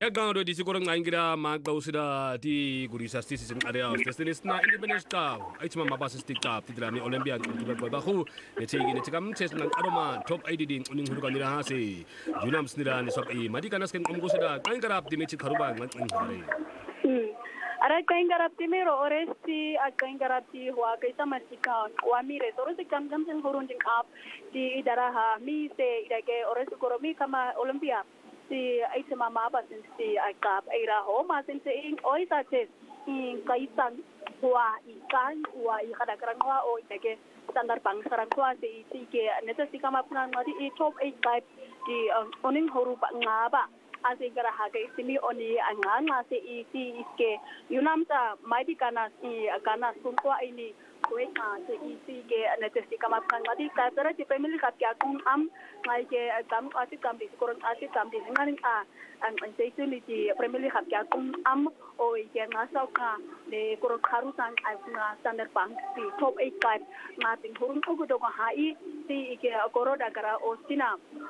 Egando di siguro ngira magdawsida di gurisa stisi sin area stesinis na independence ka ay tuma mabasa stika tidra mi Olympian ko ba khu ne chegi ne chikam ches nang aroma top ID ding uning huru kanira hase junam snira ni sop e madikanas ken umgusida kangarap di mechi kharuba ngin hare Ara kangarap ti mero oresti a kangarap ti huwa kay samasika wa mire toro si kam sen hurun jing up di idara ha mi se idake oresti koromi kama Olympia si ay sama mapa sin si akap ay raho ma sin se ing oi sa ches ing kaisan huwa ikan huwa I kadakaran huwa o idake standar pang sarang huwa si ke neta si kama punan ngadi I top 8 type di oning huru pa ngaba asing karahaga isimi oni anganga se isi iske yunamta maidi kana kana sunqwa ini kuenga se isi ke anatesti kama ngadi kasara ti family kat kya kung ngai ke kam ati kam di koron ati kam di ngani ang se isi ti family kat kya kung o ke ngasau ka de koron kharusan na standard bank ti top 8 card ngating hurun ugo do hai ti ke koroda kara ostina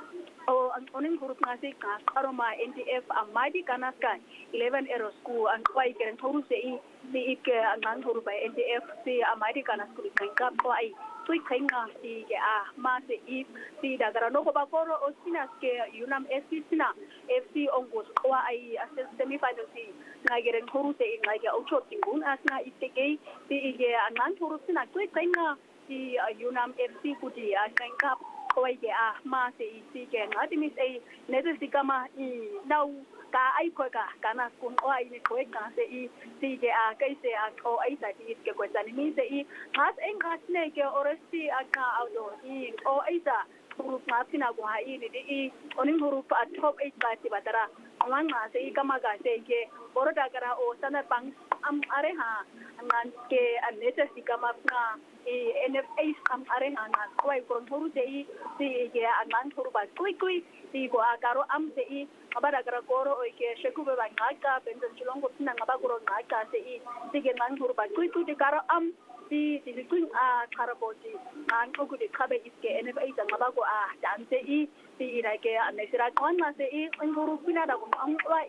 o ang oning huruf ngasi ka aroma NTF amadi kanaska 11 euro school ang kwai keren thoru se si ik ang huruf by NTF si amadi kanasku kangkap ko ai tui khainga si ke ma se si dagara no ko ba koro osina ke Unam FC sina FC ongos ko ai semi final si ngageren huruf se ngai ke auchot tingun asna iteke si ke ang huruf sina tui khainga si Unam FC kuti kangkap kawai ke ma se isi ke ngati mis ai neto sikama nau ka ai ko ka kana kun o ai ne ko ka se si ke kai se o ai sa ti ke ko tani mi se has en gas ne ke oresti aka auto o ai sa huruf ngati na ko ai ni di oning huruf at top 8 ba ti batara awan ma se kama ga se ke oroda kara o sana pang are ha ngan ke aneta sikama na NFA are na kwai kon huru dei si ke anan huru ba kui si ko akaro se abada kara koro o ke sheku be ba ngaka pension chulong ko na ngaba koro ngaka se si ke nan huru ba kui de karo si kun karaboti an ko de kabe iske NFA ta ngaba ko dan se si ira ke anesira kon na se nguru pina da ko wa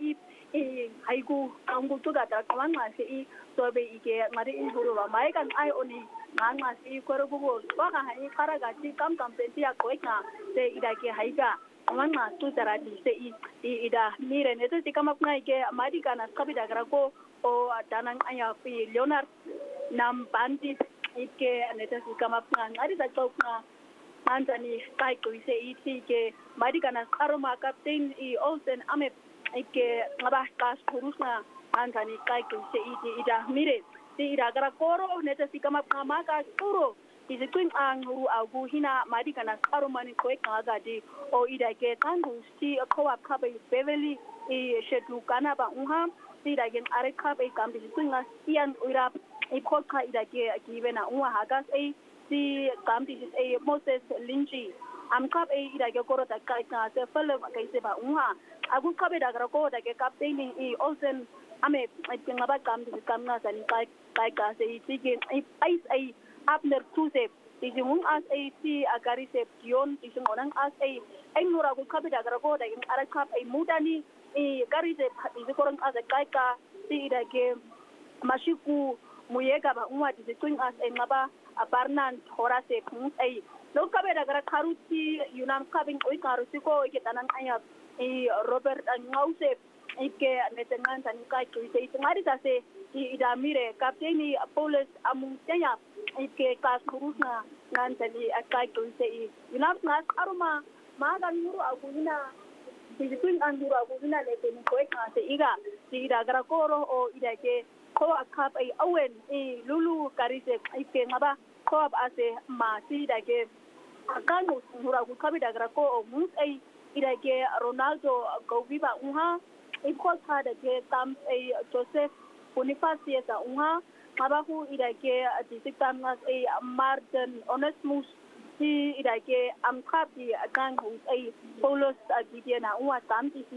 haiku ang gusto gata kawan masih sobe ike mari huru ba mai kan ai oni ngang masih koro bugo ba ka hai kara gati kam penti ya koi ka se ida ke haiga kawan masu tara di se ida mire ne to tikama ngai ke mari kana kabida gara ko o tanang aya pi Leonard nam panti ike ne to tikama ngai da to na Anthony kai ko se ke mari kana aroma captain Olsen ame ike ngabah kas kurusna Anthony kai ko se ida mire si ida gara koro neta sikama kama ka kuro isi kuin ang huru agu hina madi kana aromani ko kaga di o ida ke tangu si ko ap ka be Beverly shetu kana ba si ida gen are ka be kam di kuin asian urap ko ka ida ke givena hagas si kam di Moses Linji am kap ida ke koro ta kai ka se fele kai se ba agu kabe dagra ko da ke captain Olsen ame ngaba kam di kam na sani kai ka se ke ai apner tuse ti jung as si agari se pion ti jung onang as ai nura gu kabe dagra ko da ara kap mudani gari se ti korang as kai ka si da ke mashiku muyega ba ti twin as ngaba aparnan hora se kun lo kabe dagra karuti Unam kabing oi karuti ko ke tanang aya Robert Ngause ike netengan tan kai tu se ngari ta se ida mire kapteni Paulus Amungtenya ike kas kurusna ngan tani kai tu se Unam nas aroma magan muru aguna disipin anduru aguna le ten ko ka se ida gara koro o ida ke ko akap awen lulu karise ike ngaba ko ase ma si ida ke akanu mura ku kabi da gara ko o mus ida ke Ronaldo Goviba iko ka da ke tam Joseph Boniface ta mabahu ida ke disiktam nas Martin Onesmus si ida ke amkhapi atang Paulus Gideona tam